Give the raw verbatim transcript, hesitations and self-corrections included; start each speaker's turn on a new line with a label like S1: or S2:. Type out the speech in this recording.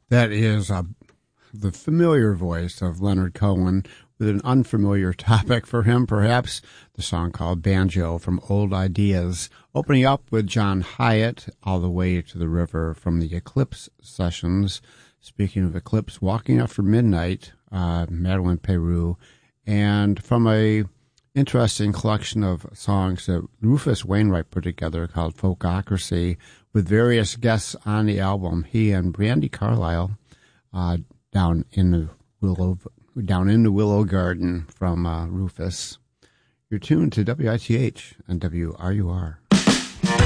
S1: That is uh, the familiar voice of Leonard Cohen with an unfamiliar topic for him, perhaps, the song called Banjo from Old Ideas, opening up with John Hyatt, All the Way to the River from the Eclipse Sessions. Speaking of Eclipse, Walking After Midnight, uh, Madeline Peru, and from a interesting collection of songs that Rufus Wainwright put together called Folkocracy, with various guests on the album. He and Brandi Carlile uh, down in the Willow down in the Willow Garden from uh, Rufus. You're tuned to W I T H and W R U R.